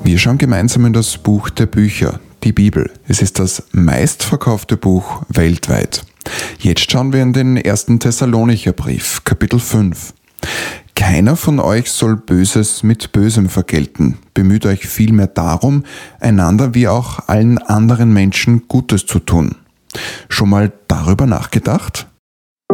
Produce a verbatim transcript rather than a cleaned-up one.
Wir schauen gemeinsam in das Buch der Bücher, die Bibel. Es ist das meistverkaufte Buch weltweit. Jetzt schauen wir in den ersten Thessalonicher Brief, Kapitel fünf. Keiner von euch soll Böses mit Bösem vergelten. Bemüht euch vielmehr darum, einander wie auch allen anderen Menschen Gutes zu tun. Schon mal darüber nachgedacht?